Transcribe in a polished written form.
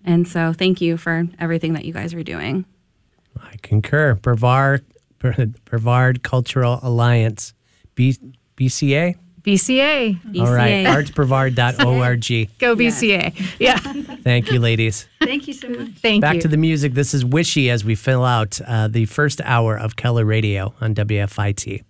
And so thank you for everything that you guys are doing. I concur. Brevard Cultural Alliance, BCA? BCA. All right, artsbrevard.org. Go BCA. Yeah. Thank you, ladies. Thank you so much. Thank Back you. to the music. This is Wishy as we fill out the first hour of Keller Radio on WFIT.